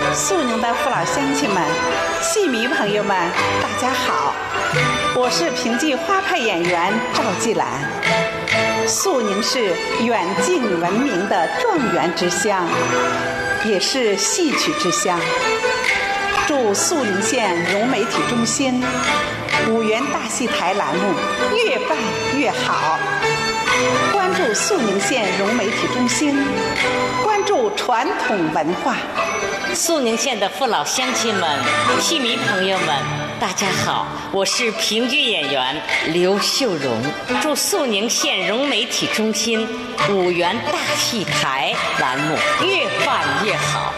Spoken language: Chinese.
肃宁的父老乡亲们、戏迷朋友们，大家好！我是评剧花派演员赵继兰。肃宁是远近闻名的状元之乡，也是戏曲之乡。祝肃宁县融媒体中心五原大戏台栏目越办越好。关注肃宁县融媒体中心，关注传统文化。 肃宁县的父老乡亲们、戏迷朋友们，大家好，我是评剧演员刘秀荣。祝肃宁县融媒体中心五原大戏台栏目越办越好。